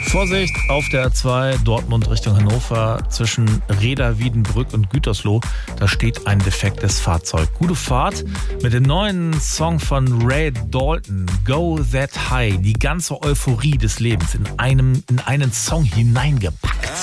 Vorsicht, auf der A2 Dortmund Richtung Hannover zwischen Reda, Wiedenbrück und Gütersloh. Da steht ein defektes Fahrzeug. Gute Fahrt mit dem neuen Song von Ray Dalton, Go That High. Die ganze Euphorie des Lebens in einen Song hineingepackt.